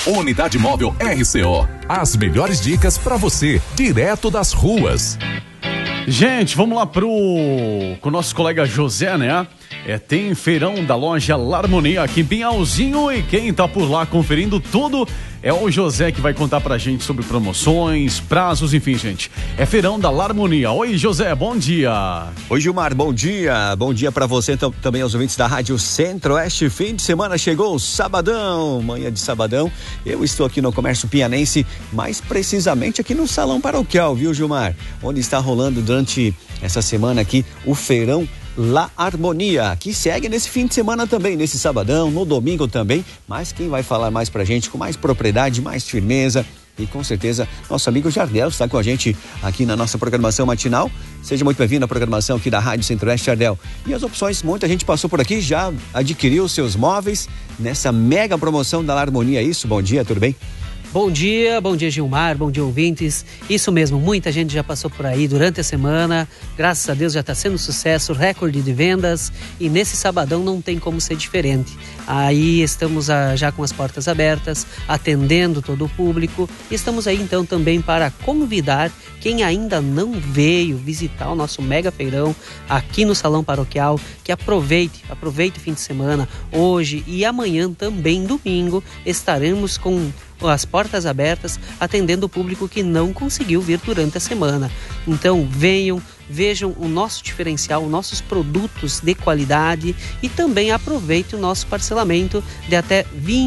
Unidade Móvel RCO. As melhores dicas para você, direto das ruas. Gente, vamos lá com o nosso colega José, né? Tem feirão da loja L'Harmonia aqui em Pinhalzinho e quem tá por lá conferindo tudo é o José, que vai contar pra gente sobre promoções, prazos, enfim, gente. É feirão da L'Harmonia. Oi, José, bom dia. Oi, Gilmar, bom dia. Bom dia pra você, também aos ouvintes da Rádio Centro-Oeste. Fim de semana chegou, sabadão, manhã de sabadão. Eu estou aqui no Comércio Pianense, mais precisamente aqui no Salão Paroquial, viu, Gilmar? Onde está rolando durante essa semana aqui o feirão L'Harmonia, que segue nesse fim de semana também, nesse sabadão, no domingo também, mas quem vai falar mais pra gente, com mais propriedade, mais firmeza, e com certeza, nosso amigo Jardel está com a gente aqui na nossa programação matinal. Seja muito bem-vindo à programação aqui da Rádio Centro-Oeste, Jardel. E as opções, muita gente passou por aqui, já adquiriu seus móveis nessa mega promoção da L'Harmonia, é isso? Bom dia, tudo bem? Bom dia Gilmar, bom dia ouvintes. Isso mesmo, muita gente já passou por aí durante a semana, graças a Deus já está sendo sucesso, recorde de vendas, e nesse sabadão não tem como ser diferente. Aí estamos já com as portas abertas, atendendo todo o público, e estamos aí então também para convidar quem ainda não veio visitar o nosso mega feirão aqui no Salão Paroquial, que aproveite o fim de semana, hoje e amanhã também, domingo, estaremos com as portas abertas, atendendo o público que não conseguiu vir durante a semana. Então venham, vejam o nosso diferencial, os nossos produtos de qualidade e também aproveite o nosso parcelamento de até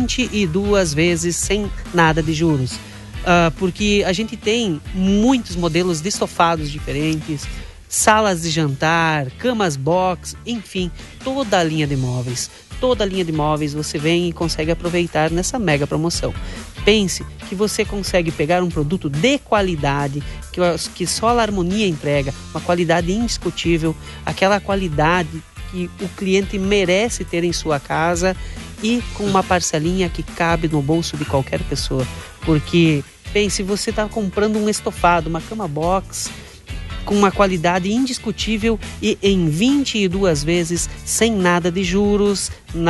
22 vezes sem nada de juros. Porque a gente tem muitos modelos de estofados diferentes, salas de jantar, camas box, enfim, toda a linha de móveis. Toda a linha de móveis você vem e consegue aproveitar nessa mega promoção. Pense que você consegue pegar um produto de qualidade, que só a L'Harmonia entrega, uma qualidade indiscutível, aquela qualidade que o cliente merece ter em sua casa e com uma parcelinha que cabe no bolso de qualquer pessoa. Porque, pense, você está comprando um estofado, uma cama box, com uma qualidade indiscutível e em 22 vezes sem nada de juros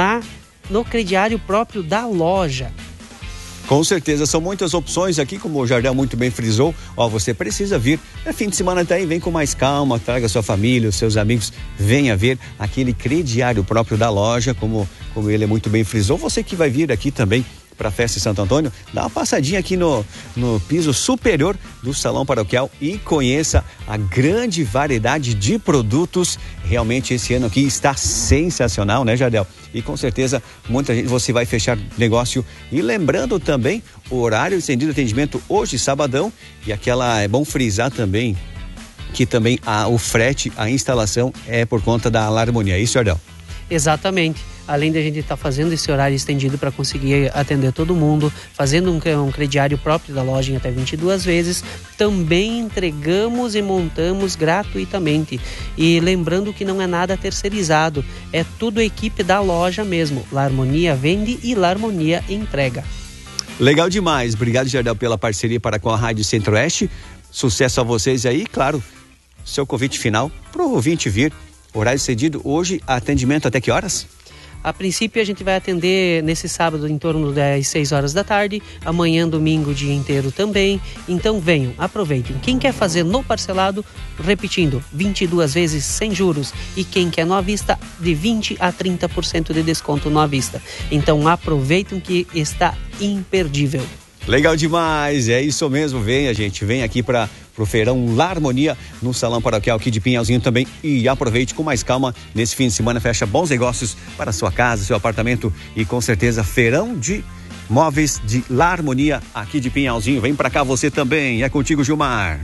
no crediário próprio da loja. Com certeza, são muitas opções aqui, como o Jardel muito bem frisou. Você precisa vir, fim de semana tá aí, vem com mais calma, traga sua família, os seus amigos, venha ver aquele crediário próprio da loja, como ele muito bem frisou. Você que vai vir aqui também para a festa de Santo Antônio, dá uma passadinha aqui no piso superior do Salão Paroquial e conheça a grande variedade de produtos. Realmente esse ano aqui está sensacional, né, Jardel? E com certeza muita gente, você vai fechar negócio. E lembrando também, o horário estendido de atendimento hoje, sabadão, e é bom frisar também que também o frete, a instalação é por conta da L'Harmonia, é isso, Jardel? Exatamente. Além de a gente estar fazendo esse horário estendido para conseguir atender todo mundo, fazendo um crediário próprio da loja em até 22 vezes, também entregamos e montamos gratuitamente. E lembrando que não é nada terceirizado, é tudo equipe da loja mesmo. L'Harmonia vende e L'Harmonia entrega. Legal demais. Obrigado, Jardel, pela parceria para com a Rádio Centro-Oeste. Sucesso a vocês aí, claro. Seu convite final para o ouvinte vir. Horário cedido hoje, atendimento até que horas? A princípio a gente vai atender nesse sábado em torno das 6 horas da tarde, amanhã domingo o dia inteiro também. Então venham, aproveitem. Quem quer fazer no parcelado, repetindo, 22 vezes sem juros, e quem quer no à vista, de 20 a 30% de desconto no à vista. Então aproveitem que está imperdível. Legal demais, é isso mesmo. Venha, gente, vem aqui para o feirão L'Harmonia no Salão Paroquial aqui de Pinhalzinho também, e aproveite com mais calma nesse fim de semana, fecha bons negócios para sua casa, seu apartamento, e com certeza feirão de móveis de L'Harmonia aqui de Pinhalzinho. Vem para cá você também, é contigo, Gilmar.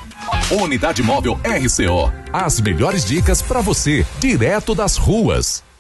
Unidade Móvel RCO. As melhores dicas para você, direto das ruas.